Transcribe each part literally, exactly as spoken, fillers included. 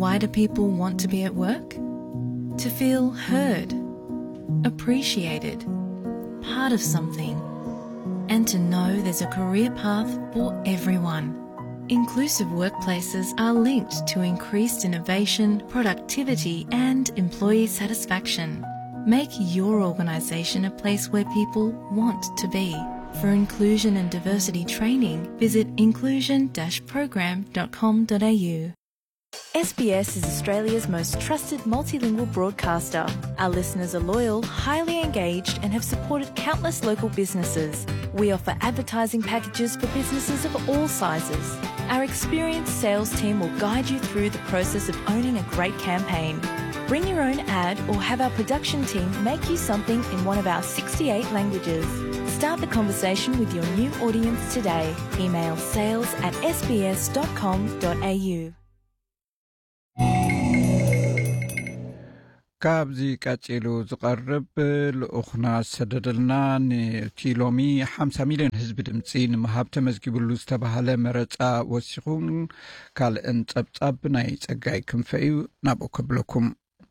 Why do people want to be at work? To feel heard, appreciated, part of something, and to know there's a career path for everyone. Inclusive workplaces are linked to increased innovation, productivity, and employee satisfaction. Make your organisation a place where people want to be. For inclusion and diversity training, visit inclusion dash program dot com dot a u. S B S is Australia's most trusted multilingual broadcaster. Our listeners are loyal, highly engaged, and have supported countless local businesses. We offer advertising packages for businesses of all sizes. Our experienced sales team will guide you through the process of owning a great campaign. Bring your own ad or have our production team make you something in one of our sixty-eight languages. Start the conversation with your new audience today. Email sales at s b s dot com dot a u. ካብዚ ቀፂሉ ዝቐርብ ልኡኽና ሰደደልና ንቲሎሚ ሓምሳ ሚልዮን ህዝቢ ድምፂ ንምሃብ ተመዝጊብሉ ዝተባሃለ መረፃ ወሲኹን ካልእን ጸብጻብ ናይ ጸጋይ ክንፈ እዩ ናብኡ ከብለኩም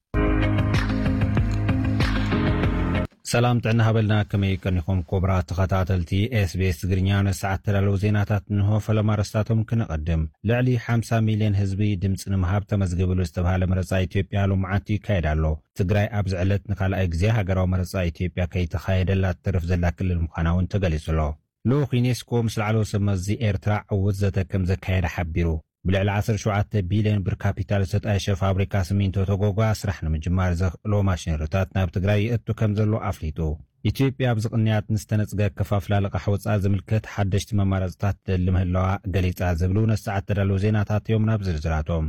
ሰላም ጥዕና ሃበልና ከመይ ቀኒኹም ኮብራ ተኸታተልቲ ኤስቢኤስ ትግርኛ ነሰዓት ተዳለዉ ዜናታት እንሆ ፈለማ ረስታቶም ክንቐድም ልዕሊ ሓምሳ ሚልዮን ህዝቢ ድምፂ ንምሃብ ተመዝጊብሉ ዝተባሃለ መረፃ ኢትዮጵያ ሎምዓቲ ይካየድ ኣሎ ትግራይ ኣብ ዝዕለት ንኻልኣይ ግዜ ሃገራዊ መረፃ ኢትዮጵያ ከይተኻየደላ ትርፍ ዘላ ክልል ምዃና እውን ተገሊጹ ኣሎ ልኡኽ ዩኔስኮ ምስ ላዕለወ ሰብ መዚ ኤርትራ ዕውት ዘተ ከም ዘካየደ ሓቢሩ ብልዕሊ ዓሰርተ ሸውዓተ ቢልዮን ብር ካፒታል ዝተጣየሸ ፋብሪካ ሲሚንቶ ተጓጓ ስራሕ ንምጅማር ዘኽእሎ ማሽነሪታት ናብ ትግራይ ይእቱ ከም ዘሎ ኣፍሊጡ ኢትዮጵያ ኣብ ዝቕንያት ንዝተነፅገ ከፋፍላ ልቓሕ ወፃእ ዝምልከት ሓደሽቲ መማረፅታት ደሊ ምህላዋ ገሊፃ ዝብሉ ነሰዓት ተዳለዉ ዜናታት እዮም ናብ ዝርዝራቶም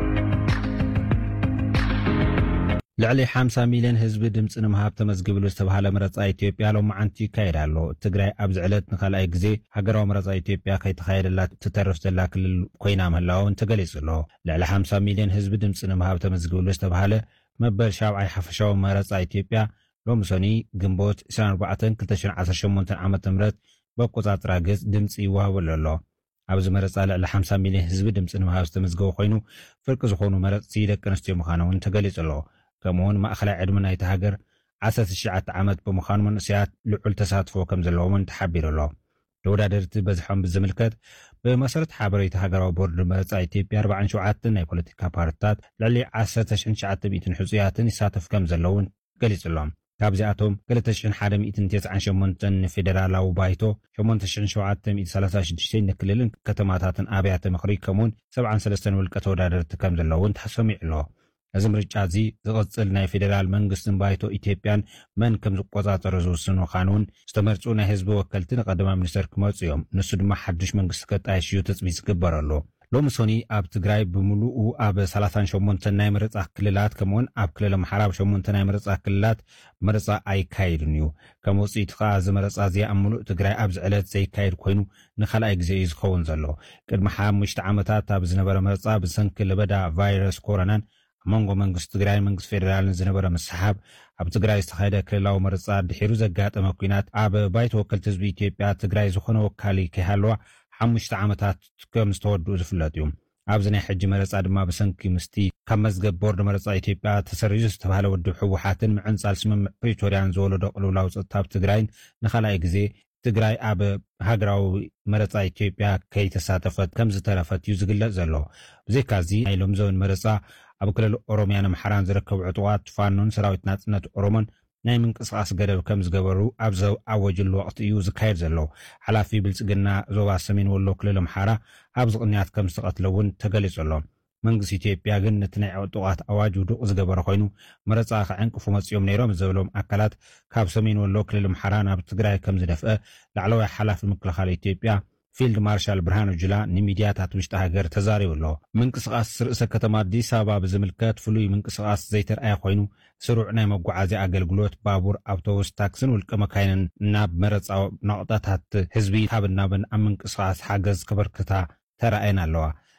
ልዕሊ ሓምሳ ሚልዮን ህዝቢ ድምፂ ንምሃብ ተመዝጊብሉ ዝተባሃለ መረፃ ኢትዮጵያ ሎምዓንቲ ይካየድ ኣሎ ትግራይ ኣብ ዝዕለት ንኻልኣይ ግዜ ሃገራዊ መረፃ ኢትዮጵያ ከይተኻየደላ ትተርፍ ዘላ ክልል ኮይና ምህላውን ተገሊጹ ኣሎ ልዕሊ ሓምሳ ሚልዮን ህዝቢ ድምፂ ንምሃብ ተመዝጊብሉ ዝተባሃለ መበል ሻብዓይ ሓፈሻዊ መረፃ ኢትዮጵያ ሎሚ ሰኒ ግንቦት ዒስራን ኣርባዕተ ክልተ ሽሕን ዓሰርተ ሸሞንተ ዓመተ ምህረት በቆፃፅራ ገጽ ድምፂ ይወሃበሉ ኣሎ ኣብዚ መረፃ ልዕሊ ሓምሳ ሚልዮን ህዝቢ ድምፂ ንምሃብ ዝተመዝገቡ ኮይኑ ፍርቂ ዝኾኑ መረፅቲ ደቂ ኣንስትዮ ምዃኖምን ተገሊጹ ኣሎ ከምኡውን ማእኸላይ ዕድሚ ናይቲ ሃገር ዓሰርተ ትሽዓተ ዓመት ብምዃኑ መንእስያት ልዑል ተሳትፎ ከም ዘለዎምን ተሓቢሩ ኣሎ ተወዳደርቲ በዝሖም ብዝምልከት ብመሰረት ሓበሬታ ሃገራዊ ቦርድ መረፃ ኢትዮጵያ ኣርባዓን ሸውዓተ ናይ ፖለቲካ ፓርቲታት ልዕሊ ዓሰርተ ሽሕን ትሽዓተ ሚእትን ሕፁያትን ይሳተፉ ከም ዘለውን ገሊጹሎም ካብዚኣቶም ክልተ ሽሕን ሓደ ሚእትን ትስዓን ሸሞንተ ንፌደራላዊ ባይቶ ሸሞንተ ሽሕን ሸውዓተ ሚእትን ሰላሳ ሽዱሽተ ንክልልን ከተማታትን ኣብያተ ምኽሪ ከምኡውን ሰብዓን ሰለስተን ውልቀ ተወዳደርቲ ከም ዘለውን ተሰሚዑ ኣሎ እዚ ምርጫ እዚ ዝቕፅል ናይ ፌደራል መንግስትን ባይቶ ኢትዮጵያን መን ከም ዝቆፃፀሩ ዝውስኑ ምዃኑን ዝተመርፁ ናይ ህዝቢ ወከልቲ ንቐዳማይ ሚኒስተር ክመፁ እዮም ንሱ ድማ ሓዱሽ መንግስቲ ከጣይሽ እዩ ተፅቢት ዝግበረሉ ሎሚ ሰኒ ኣብ ትግራይ ብምሉኡ ኣብ ሰላሳን ሸሞንተ ናይ መረፃ ክልላት ከምኡውን ኣብ ክልል ኣምሓራ ኣብ ሸሞንተ ናይ መረፃ ክልላት መረፃ ኣይካየድን እዩ ከም ውፅኢት ከዓ እዚ መረፃ እዚ ኣብ ሙሉእ ትግራይ ኣብ ዝዕለት ዘይካየድ ኮይኑ ንኻልኣይ ግዜ እዩ ዝኸውን ዘሎ ቅድሚ ሓሙሽተ ዓመታት ኣብ ዝነበረ መረፃ ብሰንኪ ለበዳ ቫይረስ ኮሮናን መንጎ መንግስቲ ትግራይ መንግስቲ ፌደራልን ዝነበረ መስሓብ ኣብ ትግራይ ዝተኻየደ ክልላዊ መረፃ ድሒሩ ዘጋጠመ ኩናት ኣብ ባይቶ ወከልቲ ህዝቢ ኢትዮጵያ ትግራይ ዝኾነ ወካሊ ከይሃለዋ ሓሙሽተ ዓመታት ከም ዝተወድኡ ዝፍለጥ እዩ ኣብዚ ናይ ሕጂ መረፃ ድማ ብሰንኪ ምስቲ ካብ መዝገብ ቦርድ መረፃ ኢትዮጵያ ተሰሪዙ ዝተባሃለ ውድብ ሕወሓትን ምዕንፃል ስምምዕ ፕሪቶርያን ዝወለዶ ቅልውላው ፀጥታ ኣብ ትግራይን ንኻልኣይ ግዜ ትግራይ ኣብ ሃገራዊ መረፃ ኢትዮጵያ ከይተሳተፈት ከም ዝተረፈት እዩ ዝግለጽ ዘሎ ብዘይካዚ ናይ ሎሚ ዘበን መረፃ ኣብ ክልል ኦሮምያን ኣምሓራን ዝርከቡ ዕጡቓት ፋኖን ሰራዊት ናጽነት ኦሮሞን ናይ ምንቅስቓስ ገደብ ከም ዝገበሩ ኣብ ዘኣወጅሉ ወቕቲ እዩ ዝካየድ ዘሎ ሓላፊ ብልጽግና ዞባ ሰሜን ወሎ ክልል ኣምሓራ ኣብ ዝቕንያት ከም ዝተቐትለውን ተገሊጹ ኣሎ መንግስቲ ኢትዮጵያ ግን ነቲ ናይ ዕጡቓት ኣዋጅ ውዱቕ ዝገበረ ኮይኑ መረፃ ከዕንቅፉ መፂኦም ነይሮም ዘብሎም ኣካላት ካብ ሰሜን ወሎ ክልል ኣምሓራ ናብ ትግራይ ከም ዝደፍአ ላዕለዋይ ሓላፊ ምክልኻል ኢትዮጵያ ፊልድ ማርሻል ብርሃኑ ጁላ ንሚድያታት ውሽጢ ሃገር ተዛሪቡ ኣሎ ምንቅስቓስ ርእሰ ከተማ አዲስ ኣበባ ብዝምልከት ፍሉይ ምንቅስቓስ ዘይተረኣየ ኮይኑ ስሩዕ ናይ መጓዓዝያ ኣገልግሎት ባቡር ኣውቶቡስ ታክስን ውልቀ መካይንን ናብ መረፃ ነቑጣታት ህዝቢ ካብን ናብን ኣብ ምንቅስቓስ ሓገዝ ከበርክታ ተረኣየን ኣለዋ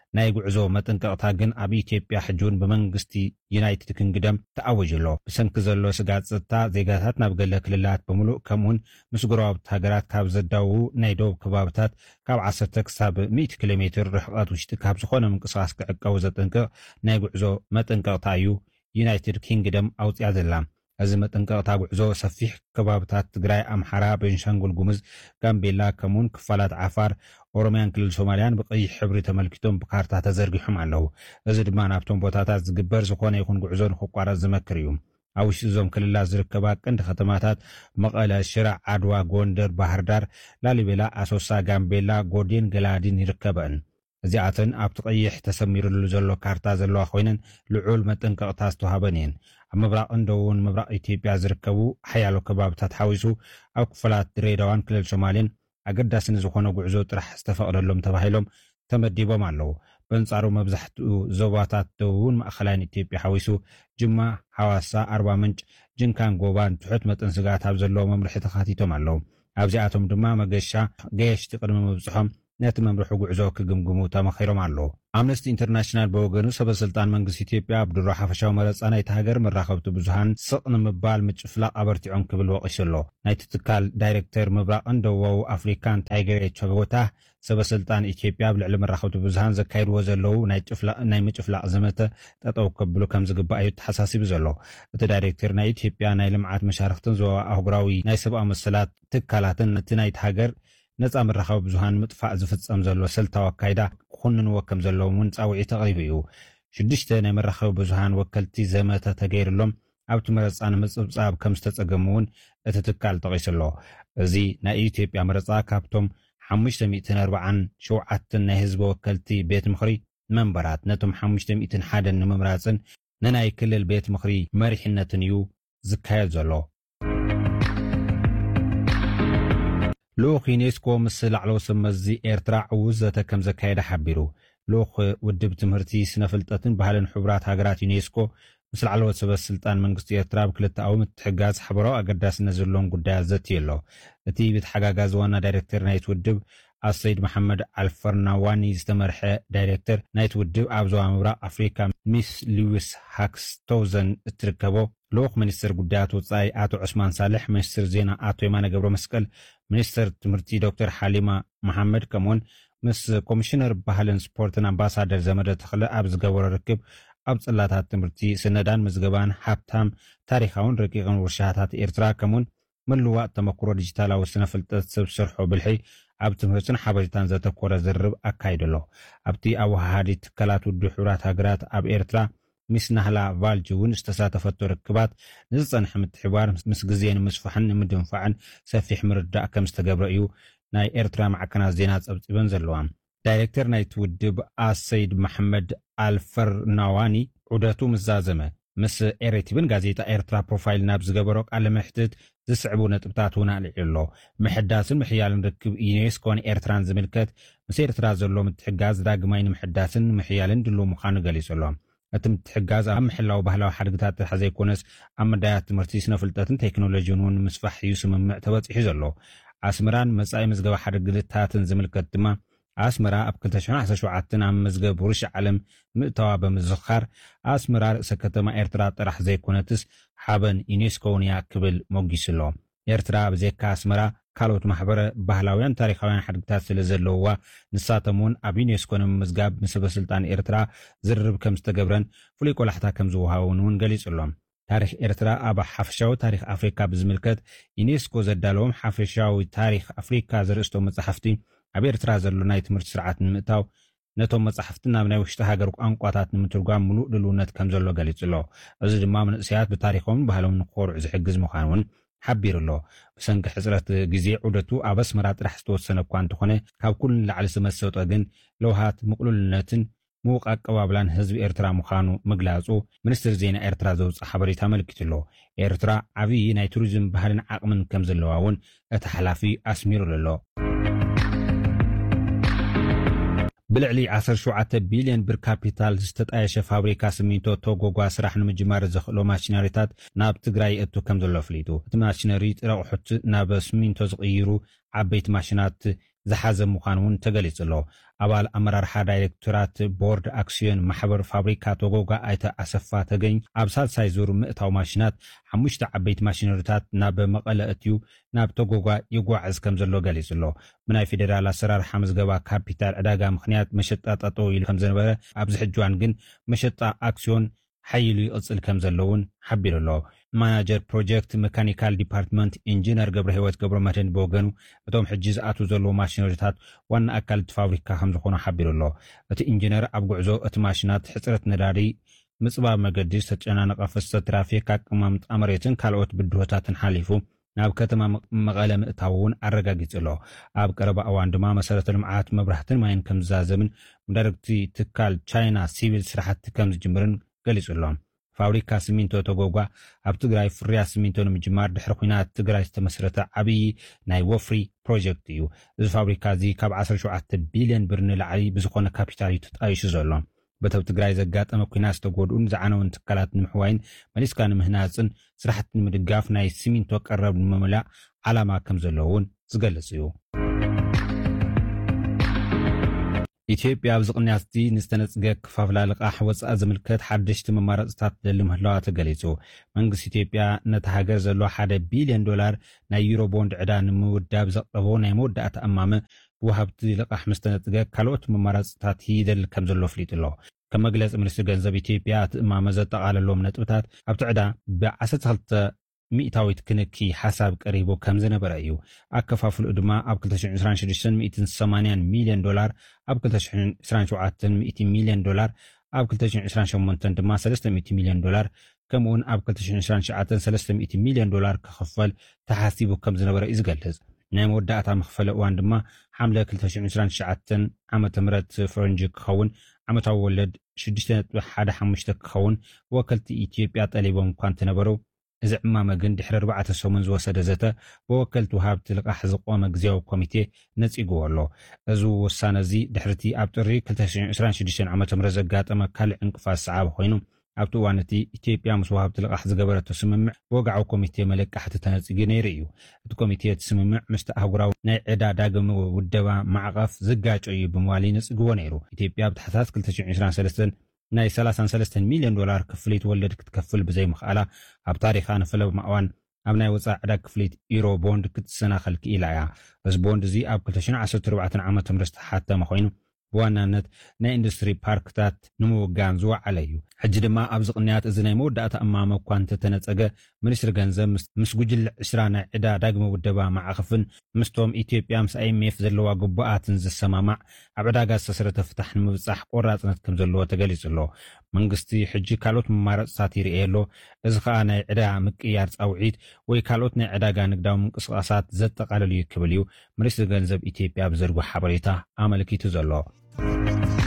ናይ ጉዕዞ መጠንቀቕታ ግን ኣብ ኢትዮጵያ ሕጁን ብመንግስቲ ዩናይትድ ኪንግደም ተኣወጅሎ ብሰንኪ ዘሎ ስጋት ጸጥታ ዜጋታት ናብ ገለ ክልላት ብምሉእ ከምኡን ምስ ጎረባብቲ ሃገራት ካብ ዘዳውኡ ናይ ደቡብ ከባቢታት ካብ ዓሰርተ ክሳብ ሚእቲ ኪሎ ሜትር ርሕቐት ውሽጢ ካብ ዝኾነ ምንቅስቓስ ክዕቀቡ ዘጠንቅቕ ናይ ጉዕዞ መጠንቀቕታ እዩ ዩናይትድ ኪንግደም ኣውፅያ ዘላ እዚ መጠንቀቕታ ጉዕዞ ሰፊሕ ከባቢታት ትግራይ ኣምሓራ ቤንሻንጉል ጉሙዝ ጋምቤላ ከምኡን ክፋላት ዓፋር ኦሮምያን ክልል ሶማልያን ብቀይሕ ሕብሪ ተመልኪቶም ብካርታ ተዘርጊሖም ኣለዉ እዚ ድማ ናብቶም ቦታታት ዝግበር ዝኾነ ይኹን ጉዕዞ ንኽቋረጽ ዝመክር እዩ ኣብ ውሽጢ እዞም ክልላት ዝርከባ ቀንዲ ከተማታት መቐለ ሽራዕ ዓድዋ ጎንደር ባህርዳር ላሊቤላ ኣሶሳ ጋምቤላ ጎዴን ገላዲን ይርከበን እዚኣተን ኣብቲ ቀይሕ ተሰሚሩሉ ዘሎ ካርታ ዘለዋ ኮይነን ልዑል መጠንቀቕታ ዝተዋሃበን እየን ኣብ ምብራቕን ደቡብን ምብራቕ ኢትዮጵያ ዝርከቡ ሓያሎ ከባቢታት ሓዊሱ ኣብ ክፍላት ድሬዳዋን ክልል ሶማሌን ኣገዳሲ ንዝኾነ ጉዕዞ ጥራሕ ዝተፈቕደሎም ተባሂሎም ተመዲቦም ኣለዉ በንጻሩ መብዛሕትኡ ዞባታት ደቡብን ማእኸላይን ኢትዮጵያ ሓዊሱ ጅማ ሓዋሳ ኣርባ ምንጭ ጅንካን ጎባን ትሑት መጠን ስጋት ኣብ ዘለዎ መምርሒ ተኻቲቶም ኣለዉ ኣብዚኣቶም ድማ መገሻ ገየሽቲ ቅድሚ ምብፅሖም ነቲ መምርሒ ጉዕዞ ክግምግሙ ተመኺሮም ኣለዉ ኣምነስቲ ኢንተርናሽናል በወገኑ ሰበስልጣን መንግስቲ ኢትዮጵያ ኣብድሮ ሓፈሻዊ መረፃ ናይቲ ሃገር መራኸብቲ ብዙሃን ስቕ ንምባል ምጭፍላቕ ኣበርቲዖም ክብል ወቒሱ ኣሎ ናይቲ ትካል ዳይሬክተር ምብራቕን ደቡባዊ ኣፍሪካን ታይገር ቸጎታ ሰበስልጣን ኢትዮጵያ ብልዕሊ መራኸብቲ ብዙሃን ዘካይድዎ ዘለዉ ናይ ምጭፍላቕ ዘመተ ጠጠው ከብሉ ከም ዝግባእ እዩ ተሓሳሲቡ ዘሎ እቲ ዳይሬክተር ናይ ኢትዮጵያ ናይ ልምዓት መሻርክትን ዞባ ኣህጉራዊ ናይ ሰብኣዊ መሰላት ትካላትን ነቲ ናይቲ ሃገር ነፃ መራኸቢ ብዙሃን ምጥፋእ ዝፍጸም ዘሎ ስልታዊ ኣካይዳ ክኹንንዎ ከም ዘለዎም እውን ጻውዒት ተቕሪቡ እዩ ሽዱሽተ ናይ መራኸቢ ብዙሃን ወከልቲ ዘመተ ተገይሩሎም ኣብቲ መረፃ ንምፅብፃብ ከም ዝተጸገሙ እውን እቲ ትካል ጠቒሱ ኣሎ እዚ ናይ ኢትዮጵያ መረፃ ካብቶም ሓሙሽተ ሚእትን ኣርባዓን ሸውዓተ ናይ ህዝቢ ወከልቲ ቤት ምኽሪ መንበራት ነቶም ሓሙሽተ ሚእትን ሓደን ንምምራፅን ንናይ ክልል ቤት ምኽሪ መሪሕነትን እዩ ዝካየድ ዘሎ ልኡኽ ዩኔስኮ ምስ ላዕለዎት ሰመዚ ኤርትራ ዕውዝ ዘተ ከም ዘካየደ ሓቢሩ ልኡኽ ውድብ ትምህርቲ ስነ ፍልጠትን ባህልን ሕቡራት ሃገራት ዩኔስኮ ምስ ላዕለዎት ሰበስልጣን መንግስቲ ኤርትራ ብክልተኣዊ ምትሕጋዝ ሓበራዊ ኣገዳስነት ዘለዎም ጉዳያት ዘትዩ ኣሎ እቲ ብተሓጋጋዚ ዋና ዳይሬክተር ናይቲ ውድብ ኣሰይድ መሐመድ ኣልፈርናዋኒ ዝተመርሐ ዳይሬክተር ናይቲ ውድብ ኣብ ዞባ ምብራቕ ኣፍሪካ ሚስ ሉዊስ ሃክስቶዘን እትርከቦ ልኡኽ ሚኒስትር ጉዳያት ወፃኢ ኣቶ ዑስማን ሳልሕ ሚኒስትር ዜና ኣቶ የማነ ገብረ መስቀል ሚኒስትር ትምህርቲ ዶክተር ሓሊማ መሐመድ ከምኡን ምስ ኮሚሽነር ባህልን ስፖርትን ኣምባሳደር ዘመደ ተኽለ ኣብ ዝገበሮ ርክብ ኣብ ጽላታት ትምህርቲ ስነዳን ምዝገባን ሓብታም ታሪኻውን ረቂቕን ውርሻታት ኤርትራ ከምኡን ምልዋጥ ተመክሮ ዲጂታላዊ ስነ ፍልጠት ሰብ ዝሰርሖ ብልሒ ኣብ ትምህርትን ሓበሬታን ዘተኮረ ዝርርብ ኣካይዱ ኣሎ ኣብቲ ኣወሃሃዲ ትካላት ውድብ ሕቡራት ሃገራት ኣብ ኤርትራ ሚስ ናህላ ቫልጅ እውን ዝተሳተፈቶ ርክባት ንዝጸንሐ ምትሕብባር ምስ ግዜ ንምስፋሕን ንምድንፋዕን ሰፊሕ ምርዳእ ከም ዝተገብረ እዩ ናይ ኤርትራ ማዕከናት ዜና ጸብጺበን ዘለዋ ዳይሬክተር ናይቲ ውድብ ኣሰይድ መሐመድ ኣልፈርናዋኒ ዑደቱ ምዛዘመ ምስ ኤሬቲብን ጋዜጣ ኤርትራ ፕሮፋይል ናብ ዝገበሮ ቃለ መሕትት ዝስዕቡ ነጥብታት እውን ኣልዒሉ ኣሎ ምሕዳስን ምሕያልን ርክብ ዩኔስኮን ኤርትራን ዝምልከት ምስ ኤርትራ ዘሎ ምትሕጋዝ ዳግማይ ንምሕዳስን ምሕያልን ድልው ምዃኑ ገሊጹ ኣሎ እቲ ምትሕጋዝ ኣብ ምሕላው ባህላዊ ሓድግታት ጥራሕ ዘይኮነስ ኣብ መዳያት ትምህርቲ ስነ ፍልጠትን ቴክኖሎጂን እውን ምስፋሕ እዩ ስምምዕ ተበፂሑ ዘሎ ኣስመራን መጻኢ ምዝገባ ሓድግታትን ዝምልከት ድማ ኣስመራ ኣብ ክልተ ሽሕን ዓሰርተ ሸውዓተን ኣብ መዝገብ ውርሽ ዓለም ምእተዋ ብምዝኻር ኣስመራ ርእሰ ከተማ ኤርትራ ጥራሕ ዘይኮነትስ ሓበን ዩኔስኮውን እያ ክብል ሞጊሱ ኣሎ ኤርትራ ብዘካ ኣስመራ ካልኦት ማሕበረ ባህላውያን ታሪኻውያን ሓድግታት ስለ ዘለውዋ ንሳቶም እውን ኣብ ዩኔስኮ ንምምዝጋብ ንሰበስልጣን ኤርትራ ዝርርብ ከም ዝተገብረን ፍሉይ ቆላሕታ ከም ዝወሃቡን እውን ገሊጹ ኣሎ ታሪክ ኤርትራ ኣብ ሓፈሻዊ ታሪክ ኣፍሪካ ብዝምልከት ዩኔስኮ ዘዳለዎም ሓፈሻዊ ታሪክ ኣፍሪካ ዘርእስቶም መጻሕፍቲ ኣብ ኤርትራ ዘሎ ናይ ትምህርቲ ስርዓት ንምእታው ነቶም መጻሕፍቲ ናብ ናይ ውሽጢ ሃገር ቋንቋታት ንምትርጓም ምሉእ ድልውነት ከም ዘሎ ገሊጹ ኣሎ እዚ ድማ መንእሰያት ብታሪኾምን ባህሎምን ንኽኮርዑ ዝሕግዝ ምዃኑ እውን ሓቢሩ ኣሎ ብሰንኪ ሕፅረት ግዜ ዑደቱ ኣብ ኣስመራ ጥራሕ ዝተወሰነ እኳ እንተኾነ ካብ ኩሉ ንላዕሊ ዝመሰጦ ግን ለውሃት ምቕሉልነትን ምዉቕ ኣቀባብላን ህዝቢ ኤርትራ ምዃኑ ምግላጹ ሚኒስትር ዜና ኤርትራ ዘውፅእ ሓበሬታ ኣመልኪቱ ኣሎ ኤርትራ ዓብዪ ናይ ቱሪዝም ባህልን ዓቕምን ከም ዘለዋ እውን እቲ ሓላፊ ኣስሚሩሉ ኣሎ ብልዕሊ ዓሰርተ ሸውዓተ ቢልዮን ብር ካፒታል ዝተጣየሸ ፋብሪካ ስሚንቶ ተጎጓ ስራሕ ንምጅማር ዘኽእሎ ማሽነሪታት ናብ ትግራይ እቱ ከም ዘሎ ኣፍሊጡ እቲ ማሽነሪ ጥረ ኣቑሑት ናብ ስሚንቶ ዝቕይሩ ዓበይቲ ማሽናት ዝሓዘ ምዃኑ እውን ተገሊጹ ኣሎ ኣባል ኣመራርሓ ዳይሬክተራት ቦርድ ኣክስዮን ማሕበር ፋብሪካ ቶጎጋ ኣይተ ኣሰፋ ተገኝ ኣብ ሳልሳይ ዙር ምእታው ማሽናት ሓሙሽተ ዓበይቲ ማሽነሪታት ናብ መቐለ እትዩ ናብ ቶጎጋ ይጓዓዝ ከም ዘሎ ገሊጹ ኣሎ ብናይ ፌደራል ኣሰራርሓ ምዝገባ ካፒታል ዕዳጋ ምክንያት መሸጣ ጠጠው ኢሉ ከም ዝነበረ ኣብዚ ሕጅዋን ግን መሸጣ ኣክስዮን ሓይሉ ይቕጽል ከም ዘለውን ሓቢሩ ኣሎ ማናጀር ፕሮጀክት ሜካኒካል ዲፓርትመንት ኢንጂነር ገብረ ህይወት ገብረ መድህን ብወገኑ እቶም ሕጂ ዝኣቱ ዘለዎ ማሽነሪታት ዋና ኣካል እቲ ፋብሪካ ከም ዝኾኑ ሓቢሩ ኣሎ እቲ ኢንጂነር ኣብ ጉዕዞ እቲ ማሽናት ሕፅረት ነዳዲ ምጽባብ መገዲ ዝተጨናነቐ ፍሰት ትራፊክ ኣቀማምጣ መሬትን ካልኦት ብድሆታትን ሓሊፉ ናብ ከተማ መቐለ ምእታው እውን ኣረጋጊጹ ኣሎ ኣብ ቀረባ እዋን ድማ መሰረተ ልምዓት መብራህትን ማይን ከም ዝዛዘምን ዳይሬክቲ ትካል ቻይና ሲቪል ስራሕቲ ከም ዝጅምርን ገሊጹ ኣሎ ፋብሪካ ሲሚንቶ ቶጎጋ ኣብ ትግራይ ፍርያት ሲሚንቶ ንምጅማር ድሕሪ ኩናት ትግራይ ዝተመስረተ ዓብዪ ናይ ወፍሪ ፕሮጀክት እዩ እዚ ፋብሪካ እዚ ካብ ዓሰርተ ሸውዓተ ቢልዮን ብር ንላዕሊ ብዝኾነ ካፒታል እዩ ተጣይሹ ዘሎ በተብ ትግራይ ዘጋጠመ ኩናት ዝተጎድኡን ዝዓነውን ትካላት ንምሕዋይን መሊስካ ንምህናፅን ስራሕቲ ንምድጋፍ ናይ ሲሚንቶ ቀረብ ንምምላእ ዓላማ ከም ዘለውን ዝገልጽ እዩ ኢትዮጵያ ኣብ ዝቕንያቲ ንዝተነጽገ ክፋፍላ ልቓሕ ወፃእ ዝምልከት ሓደሽቲ መማረፅታት ደሊ ምህላዋ ተገሊጹ መንግስቲ ኢትዮጵያ ነቲ ሃገር ዘሎ ሓደ ቢልዮን ዶላር ናይ ዩሮ ቦንድ ዕዳ ንምውዳብ ዘቕረቦ ናይ መወዳእታ ኣማመ ብወሃብቲ ልቓሕ ምስ ተነጽገ ካልኦት መማረፅታት ይደሊ ከም ዘሎ ፍሊጡ ኣሎ ከም መግለፂ ሚኒስትሪ ገንዘብ ኢትዮጵያ እቲ እማመ ዘጠቓለሎም ነጥብታት ኣብቲ ዕዳ ብዓሰርተ ክልተ ሚእታዊት ክንኪ ሓሳብ ቀሪቡ ከም ዝነበረ እዩ ኣከፋፍሉ ድማ ኣብ ክልተ ሽሕ ዕስራን ሽዱሽተን ሚእትን ሰማንያን ሚልዮን ዶላር ኣብ ክልተ ሽሕ ዕስራን ሸውዓተን ሚእቲ ሚልዮን ዶላር ኣብ ክልተ ሽሕ ዕስራን ሸሞንተን ድማ ሰለስተ ሚእቲ ሚልዮን ዶላር ከምኡውን ኣብ ክልተ ሽሕ ዕስራን ሸውዓተን ሰለስተ ሚእቲ ሚልዮን ዶላር ክኽፈል ተሓሲቡ ከም ዝነበረ እዩ ዝገልጽ ናይ መወዳእታ መኽፈለ እዋን ድማ ሓምለ ክልተ ሽሕ ዕስራን ሸውዓተን ዓመተ ምህረት ፈረንጂ ክኸውን ዓመታዊ ወለድ ሽዱሽተ ነጥቢ ሓደ ሓሙሽተ ክኸውን ወከልቲ ኢትዮጵያ ጠሊቦም እኳ እንተነበሩ እዚ ዕማመ ግን ድሕሪ ኣርባዕተ ሰሙን ዝወሰደ ዘተ ብወከልቲ ወሃብቲ ልቓሕ ዝቆመ ግዝያዊ ኮሚቴ ነጺግዎ ኣሎ እዚ ውሳነ እዚ ድሕርቲ ኣብ ጥሪ ክልተ ሽሕ ዕስራን ሽዱሽተ ዓመተ ምህረት ዘጋጠመ ካልእ ዕንቅፋት ሰዓብ ኮይኑ ኣብቲ እዋን እቲ ኢትዮጵያ ምስ ወሃብቲ ልቓሕ ዝገበረቶ ስምምዕ ብወግዓዊ ኮሚቴ መለቃሕቲ ተነጺጉ ነይሩ እዩ እቲ ኮሚቴ እቲ ስምምዕ ምስቲ ኣህጉራዊ ናይ ዕዳ ዳግም ውደባ ማዕቐፍ ዝጋጮ እዩ ብምባል ነጺግዎ ነይሩ ኢትዮጵያ ኣብ ታሕታት ክልተ ሽሕ ዕስራን ሰለስተ ናይ ሰላሳ ሰለስተ ሚልዮን ዶላር ክፍሊት ወለድ ክትከፍል ብዘይ ምኽኣላ ኣብ ታሪኻ ንፈለማ እዋን ኣብ ናይ ወፃኢ ዕዳጋ ክፍሊት ዩሮ ቦንድ ክትሰናኸል ክኢላ እያ እዚ ቦንድ እዚ ኣብ ክልተ ሽሕ ዓሰርተ ኣርባዕተ ዓመተ ምህረት ዝተሓተመ ኮይኑ ብዋናነት ናይ ኢንዱስትሪ ፓርክታት ንምውጋን ዝወዓለ እዩ ሕጂ ድማ ኣብ ዝቕንያት እዚ ናይ መወዳእታ እማመ እኳ እንተተነፀገ ሚኒስትሪ ገንዘብ ምስ ጉጅለ ዕስራ ናይ ዕዳ ዳግመ ውደባ ማዕቐፍን ምስቶም ኢትዮጵያ ምስ ኣይኤምኤፍ ዘለዋ ግቡኣትን ዝሰማማዕ ኣብ ዕዳጋ ዝተሰረተ ፍታሕ ንምብፃሕ ቆራፅነት ከም ዘለዎ ተገሊጹ ኣሎ መንግስቲ ሕጂ ካልኦት መማረፅታት ይርአ ኣሎ እዚ ከዓ ናይ ዕዳ ምቅያር ፃውዒት ወይ ካልኦት ናይ ዕዳጋ ንግዳዊ ምንቅስቓሳት ዘጠቃለሉ ይክብል እዩ ሚኒስትሪ ገንዘብ ኢትዮጵያ ብዘርጉ ሓበሬታ ኣመልኪቱ ዘሎ